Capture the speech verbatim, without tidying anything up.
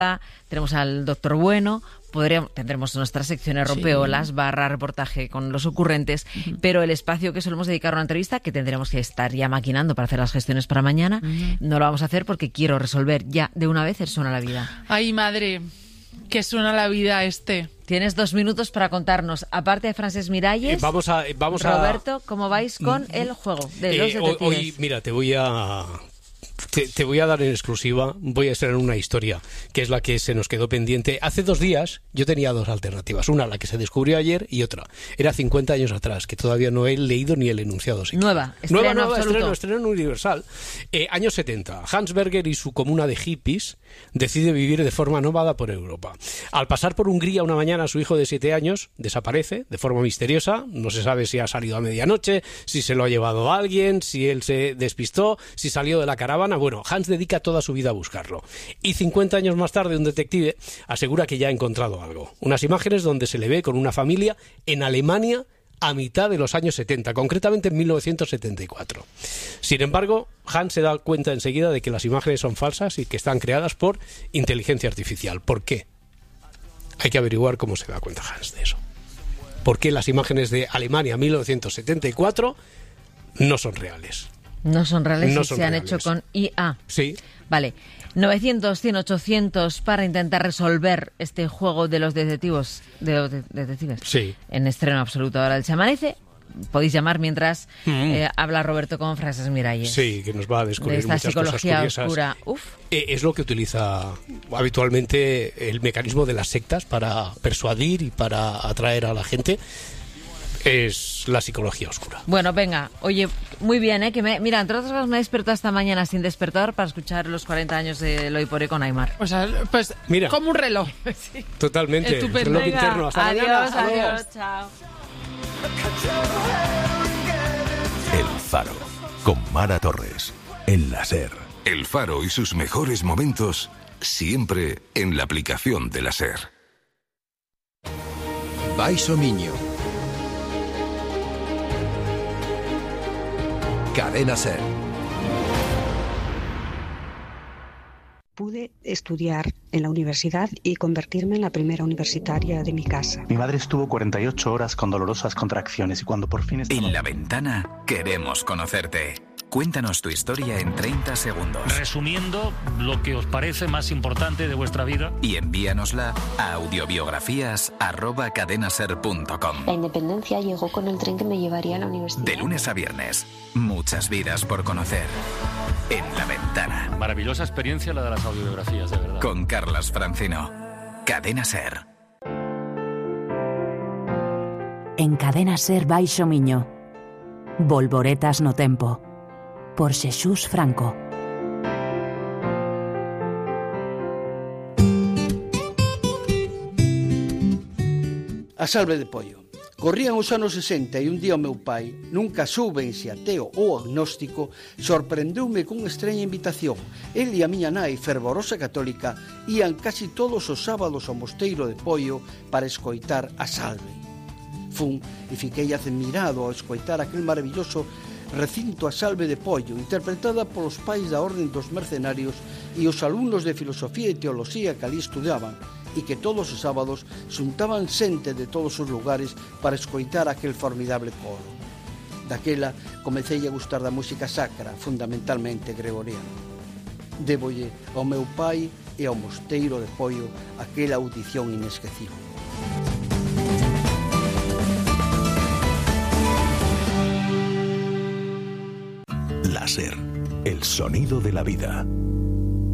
tenemos al doctor Bueno, podríamos, tendremos nuestras secciones rompeolas, sí. barra reportaje con los ocurrentes, uh-huh. pero el espacio que solemos dedicar a una entrevista, que tendremos que estar ya maquinando para hacer las gestiones para mañana, uh-huh. no lo vamos a hacer porque quiero resolver ya de una vez el Suena la Vida. Ay, madre, que suena la vida este. Tienes dos minutos para contarnos, aparte de Francesc Miralles, eh, vamos a, vamos Roberto, a... ¿cómo vais con el juego de los eh, detectives? Hoy, mira, te voy a... Te, te voy a dar en exclusiva, voy a estrenar una historia, que es la que se nos quedó pendiente. Hace dos días yo tenía dos alternativas, una la que se descubrió ayer y otra. Era cincuenta años atrás, que todavía no he leído ni el enunciado. Siquiera. Nueva, estreno Nueva, nueva, absoluto. estreno, estreno universal. Eh, años setenta, Hans Berger y su comuna de hippies decide vivir de forma nómada por Europa. Al pasar por Hungría una mañana, su hijo de siete años desaparece de forma misteriosa. No se sabe si ha salido a medianoche, si se lo ha llevado alguien, si él se despistó, si salió de la caravana. Bueno, Hans dedica toda su vida a buscarlo. Y cincuenta años más tarde, un detective asegura que ya ha encontrado algo. Unas imágenes donde se le ve con una familia en Alemania a mitad de los años setenta, concretamente en mil novecientos setenta y cuatro. Sin embargo, Hans se da cuenta enseguida de que las imágenes son falsas y que están creadas por inteligencia artificial. ¿Por qué? Hay que averiguar cómo se da cuenta Hans de eso. ¿Por qué las imágenes de Alemania mil novecientos setenta y cuatro no son reales? No son reales no y son se han reales. hecho con I A. Sí. Vale. novecientos, cien, ochocientos para intentar resolver este juego de los detectives. De los de- detectives. Sí. En estreno absoluto ahora el Se Amanece. Podéis llamar mientras mm. eh, habla Roberto con Francesc Miralles. Sí, que nos va a descubrir de esta muchas psicología cosas curiosas. oscura. Uf. Eh, es lo que utiliza habitualmente el mecanismo de las sectas para persuadir y para atraer a la gente. Es la psicología oscura. Bueno, venga, oye, muy bien, ¿eh? Que me, mira, entre otras cosas me he despertado esta mañana sin despertador para escuchar los cuarenta años de Eloy Poré con Aymar. O sea, pues Mira. como un reloj. Sí. Totalmente. Estupendo. Reloj interno. Hasta adiós, mañana. Hasta luego. adiós, chao. El Faro, con Mara Torres, en la SER. El Faro y sus mejores momentos, siempre en la aplicación de la SER. Baixo Miño. Cadena SER. Pude estudiar en la universidad y convertirme en la primera universitaria de mi casa. Mi madre estuvo cuarenta y ocho horas con dolorosas contracciones y cuando por fin estaba... En La Ventana queremos conocerte. Cuéntanos tu historia en treinta segundos. Resumiendo lo que os parece más importante de vuestra vida. Y envíanosla a audiobiografías arroba cadenaser punto com. La independencia llegó con el tren que me llevaría a la universidad. De lunes a viernes, muchas vidas por conocer. En La Ventana. Maravillosa experiencia la de las audiobiografías, de verdad. Con Carlas Francino. Cadena SER. En Cadena SER Baixo Miño. Volvoretas no tempo. Por Xesús Franco. A salve de pollo. Corrían os anos sesenta e un día o meu pai, nunca souben se ateo ou agnóstico, sorprendeume cunha estreña invitación. El e a miña nai, fervorosa católica, ían casi todos os sábados ao mosteiro de Poio para escoitar a salve. Fun e fiquei admirado ao escoitar aquel maravilloso recinto a salve de Pollo, interpretada polos pais da Orden dos Mercenarios e os alumnos de Filosofía e Teoloxía que ali estudaban, e que todos os sábados xuntaban xente de todos os lugares para escoitar aquel formidable coro. Daquela comecei a gustar da música sacra, fundamentalmente gregoriana. Débolle ao meu pai e ao mosteiro de Poio aquela audición inesquecible. La SER, el sonido de la vida.